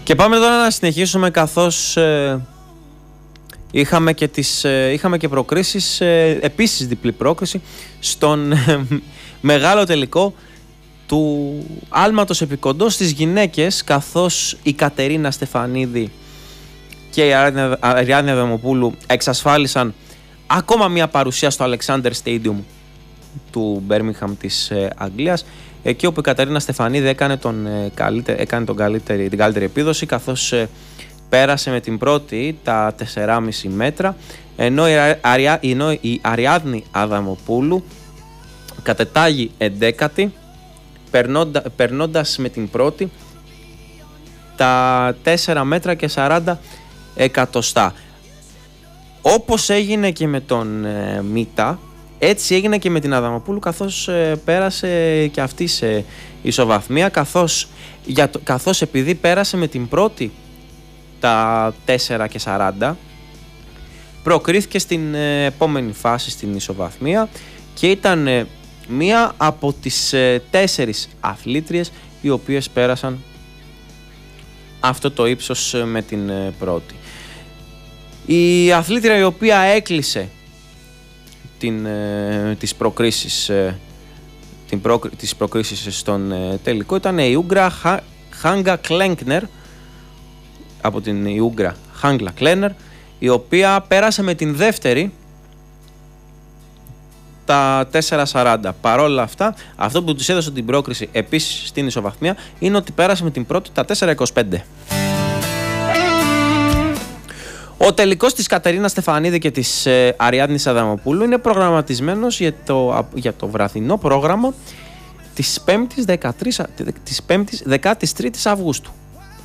Και πάμε τώρα να συνεχίσουμε, καθώς είχαμε και προκρίσεις, επίσης διπλή πρόκριση στον μεγάλο τελικό του άλματος επικοντό στις γυναίκες, καθώς η Κατερίνα Στεφανίδη και η Αριάδνη Αδαμοπούλου εξασφάλισαν ακόμα μια παρουσία στο Alexander Stadium του Birmingham της Αγγλίας, εκεί όπου η Κατερίνα Στεφανίδη έκανε την καλύτερη επίδοση, καθώς πέρασε με την πρώτη τα 4,5 μέτρα, ενώ η Αριάδνη Αδαμοπούλου κατετάγει 11η, περνώντας με την πρώτη τα 4 μέτρα και 40 εκατοστά. Όπως έγινε και με τον Μίτα, έτσι έγινε και με την Αδαμοπούλου, καθώς πέρασε και αυτή σε ισοβαθμία, καθώς επειδή πέρασε με την πρώτη τα 4 και 40, προκρίθηκε στην επόμενη φάση στην ισοβαθμία και ήταν μία από τις 4 αθλήτριες οι οποίες πέρασαν αυτό το ύψος με την πρώτη. Η αθλήτρια η οποία έκλεισε τις προκρίσεις στον τελικό ήταν η Ούγγρα Χάγκα Κλένκνερ, από την Ούγγρα Χάγκλα Κλένερ, η οποία πέρασε με την δεύτερη τα 4,40. Παρόλα αυτά, αυτό που τους έδωσε την πρόκριση επίσης στην ισοβαθμία είναι ότι πέρασε με την πρώτη τα 4,25. Ο τελικός της Κατερίνας Στεφανίδη και της Αριάδνης Αδαμοπούλου είναι προγραμματισμένος για το βραδινό πρόγραμμα της 13ης Αυγούστου.